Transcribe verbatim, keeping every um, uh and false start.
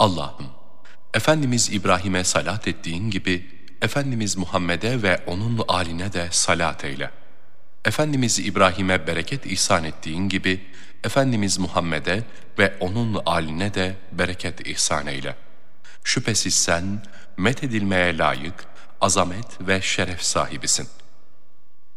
Allah'ım, Efendimiz İbrahim'e salat ettiğin gibi, Efendimiz Muhammed'e ve onun âline de salat eyle. Efendimiz İbrahim'e bereket ihsan ettiğin gibi, Efendimiz Muhammed'e ve onun âline de bereket ihsan eyle. Şüphesiz sen, methedilmeye layık, azamet ve şeref sahibisin.